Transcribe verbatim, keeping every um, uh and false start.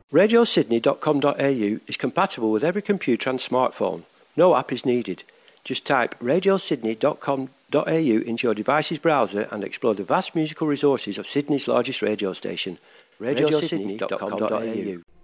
radio sydney dot com dot a u is compatible with every computer and smartphone. No app is needed. Just type radio sydney dot com dot a u into your device's browser and explore the vast musical resources of Sydney's largest radio station, radio sydney dot com dot a u.